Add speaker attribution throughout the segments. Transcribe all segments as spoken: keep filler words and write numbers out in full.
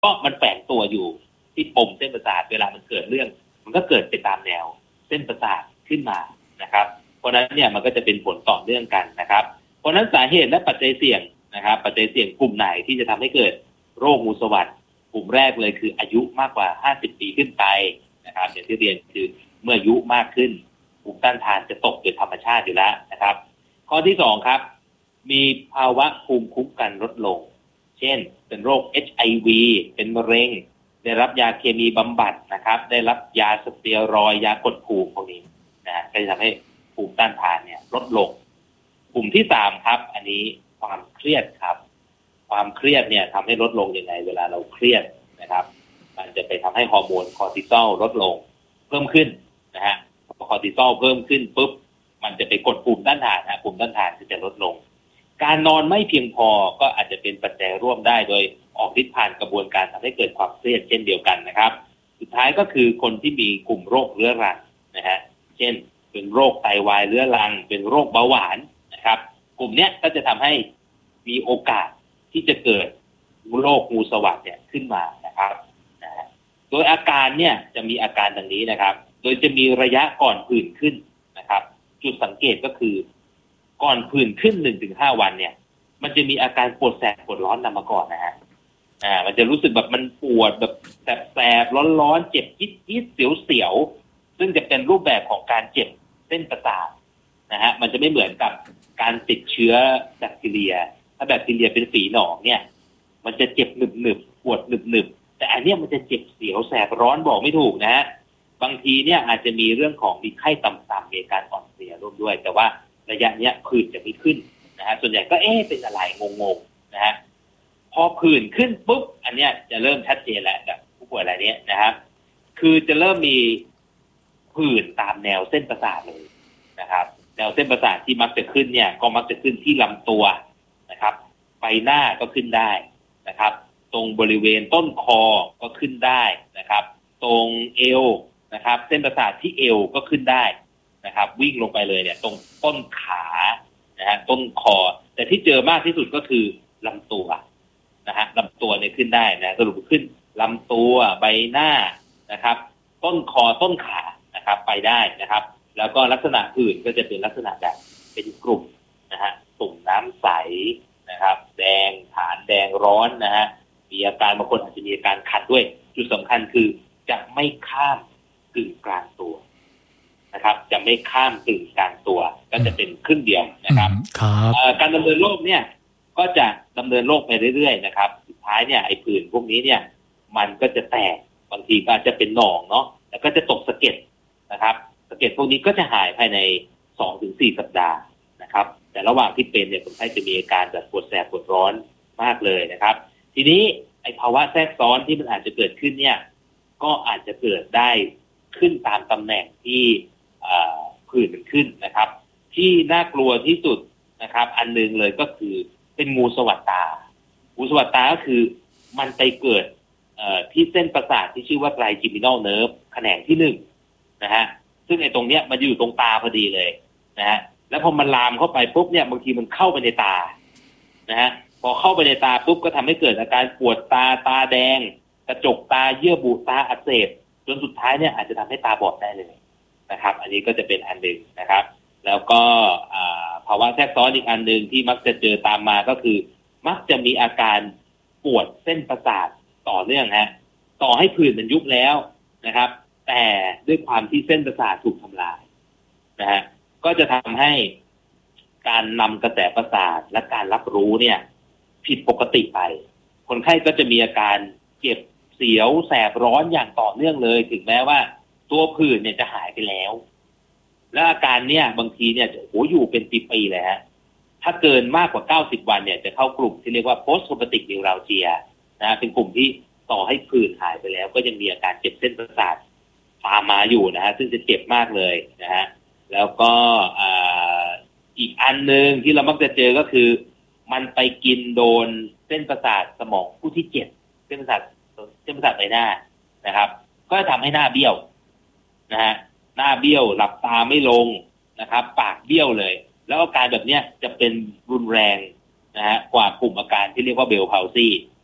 Speaker 1: ก็มันแฝงตัวอยู่ที่ปมเส้นประสาทเวลามันเกิดเรื่องมันก็เกิดไปตามแนวเส้นประสาทขึ้นมานะครับเพราะนั้นเนี่ยมันก็จะเป็นผลต่อเนื่องกันนะครับเพราะนั้นสาเหตุและปัจจัยเสี่ยงนะครับปัจจัยเสี่ยงกลุ่มไหนที่จะทำให้เกิดโรคงูสวัสด์กลุ่มแรกเลยคืออายุมากกว่าห้าสิบปีขึ้นไปนะครับอย่างที่เรียนคือเมื่ออายุมากขึ้นภูมิต้านทานจะตกโดยธรรมชาติอยู่แล้วนะครับข้อที่สองครับมีภาวะภูมิคุ้มกันลดลงเช่นเป็นโรค เอช ไอ วี เป็นมะเร็งได้รับยาเคมีบำบัดนะครับได้รับยาสเตียรอยด์ยากดภูมิพวกนี้นะฮะก็จะทำให้ภูมิต้านทานเนี่ยลดลงกลุ่มที่สามครับอันนี้ความเครียดครับความเครียดเนี่ยทำให้ลดลงยังไงเวลาเราเครียดนะครับมันจะไปทำให้ฮอร์โมนคอร์ติซอลลดลงเพิ่มขึ้นนะฮะพอคอร์ติซอลเพิ่มขึ้นปุ๊บมันจะไปกดภูมิต้านทานนะภูมิต้านทานจะลดลงการนอนไม่เพียงพอก็อาจจะเป็นปัจจัยร่วมได้โดยออกฤทธิ์ผ่านกระบวนการทำให้เกิดความเครียดเช่นเดียวกันนะครับสุดท้ายก็คือคนที่มีกลุ่มโรคเรื้อรังนะฮะเช่นเป็นโรคไตวายเรื้อรังเป็นโรคเบาหวานนะครับกลุ่มเนี้ยก็จะทำให้มีโอกาสที่จะเกิดโรคงูสวัสด์เนี่ยขึ้นมานะครับนะฮะโดยอาการเนี่ยจะมีอาการดังนี้นะครับโดยจะมีระยะก่อนผื่นขึ้นนะครับจุดสังเกตก็คือก่อนผื่นขึ้น หนึ่งถึงห้า วันเนี่ยมันจะมีอาการปวดแสบปวดร้อนนำมาก่อนนะฮะอ่ามันจะรู้สึกแบบมันปวดแบบแสบๆร้อนๆเจ็บจี๊ดๆเสียวๆซึ่งจะเป็นรูปแบบของการเจ็บเส้นประสาทนะฮะมันจะไม่เหมือนกับการติดเชื้อแบคทีเรียถ้าแบคทีเรียเป็นฝีหนองเนี่ยมันจะเจ็บหนึบๆปวดหนึบๆแต่อันเนี้ยมันจะเจ็บเสียวแสบร้อนบอกไม่ถูกนะฮะบางทีเนี่ยอาจจะมีเรื่องของมีไข้ต่ำๆมีอาการอ่อนเพลียร่วมด้วยแต่ว่าระยะเนี้ยผื่นจะไม่ขึ้นนะฮะส่วนใหญ่ก็เอ๊ะเป็นอะไรงงๆนะฮะพอผื่นขึ้นปุ๊บอันเนี้ยจะเริ่มชัดเจนแล้วกับผู้ป่วยรายนี้นะครับคือจะเริ่มมีผื่นตามแนวเส้นประสาทเลยนะครับแนวเส้นประสาทที่มักจะขึ้นเนี่ยก็มักจะขึ้นที่ลำตัวนะครับใบหน้าก็ขึ้นได้นะครับตรงบริเวณต้นคอก็ขึ้นได้นะครับตรงเอวนะครับเส้นประสาทที่เอวก็ขึ้นได้นะครับวิ่งลงไปเลยเนี่ยตรงต้นขานะฮะต้นคอแต่ที่เจอมากที่สุดก็คือลำตัวนะฮะลำตัวเนี่ยขึ้นได้นะสรุปขึ้นลำตัวใบหน้านะครับต้นคอต้นขานะครับไปได้นะครับแล้วก็ลักษณะผื่นก็จะเป็นลักษณะแบบเป็นกลุ่มนะฮะตุ่มน้ำใสนะครับแดงฐานแดงร้อนนะฮะมีอาการบางคนอาจจะมีอาการคันด้วยจุดสำคัญคือจะไม่ข้ามกึ่งกลางตัวนะครับจะไม่ข้ามกึ่งกลางตัวก็จะเป็นครึ่งเดียวนะครับการดำเนินโรคเนี่ยก็จะดำเนินโรคไปเรื่อยๆนะครับสุดท้ายเนี่ยไอ้ผื่นพวกนี้เนี่ยมันก็จะแตกบางทีก็อาจจะเป็นหนองเนาะแล้วก็จะตกสะเก็ดนะครับสะเก็ดพวกนี้ก็จะหายภายใน สองถึงสี่ สัปดาห์นะครับแต่ระหว่างที่เป็นเนี่ยคนไข้จะมีอาการแบบปวดแสบปวดร้อนมากเลยนะครับทีนี้ไอ้ภาวะแทรกซ้อนที่มันอาจจะเกิดขึ้นเนี่ยก็อาจจะเกิดได้ขึ้นตามตำแหน่งที่ผื่นมันขึ้นนะครับที่น่ากลัวที่สุดนะครับอันนึงเลยก็คือเป็นงูสวัสตางูสวัสตาก็คือมันไปเกิดที่เส้นประสาทที่ชื่อว่าไตรจิมินอลเนิร์ฟแขนงที่หนึ่งนะฮะซึ่งไอ้ตรงเนี้ยมันอยู่ตรงตาพอดีเลยนะฮะแล้วพอมันลามเข้าไปปุ๊บเนี่ยบางทีมันเข้าไปในตานะฮะพอเข้าไปในตาปุ๊บก็ทำให้เกิดอาการปวดตาตาแดงกระจกตาเยื่อบุตาอักเสบจนสุดท้ายเนี่ยอาจจะทำให้ตาบอดได้เลยนะครับอันนี้ก็จะเป็นอันหนึ่งนะครับแล้วก็ภาวะแทรกซ้อนอีกอันหนึ่งที่มักจะเจอตามมาก็คือมักจะมีอาการปวดเส้นประสาทต่อเนื่องฮะต่อให้ผื่นมันยุบแล้วนะครับแต่ด้วยความที่เส้นประสาทถูกทำลายนะฮะก็จะทำให้การนำกระแสประสาทและการรับรู้เนี่ยผิดปกติไปคนไข้ก็จะมีอาการเจ็บเสียวแสบร้อนอย่างต่อเนื่องเลยถึงแม้ว่าตัวผื่นเนี่ยจะหายไปแล้วและอาการเนี่ยบางทีเนี่ยโอ้อยู่เป็นปีๆเลยฮะถ้าเกินมากกว่าเก้าสิบวันเนี่ยจะเข้ากลุ่มที่เรียกว่า post traumatic neuralgia นะเป็นกลุ่มที่ต่อให้ผื่นหายไปแล้วก็ยังมีอาการเจ็บเส้นประสาทตามมาอยู่นะฮะซึ่งจะเจ็บมากเลยนะฮะแล้วก็อีกอันนึงที่เรามักจะเจอก็คือมันไปกินโดนเส้นประสาทสมองผู้ที่เจ็บเส้นประสาทเส้นประสาทใบหน้านะครับก็ทำให้หน้าเบี้ยวนะฮะหน้าเบี้ยวหลับตาไม่ลงนะครับปากเบี้ยวเลยแล้วอาการแบบเนี้ยจะเป็นรุนแรงนะฮะกว่ากลุ่มอาการที่เรียกว่าเบลพาวซี่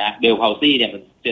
Speaker 1: นะเบลพาวซี่เนี่ยมัน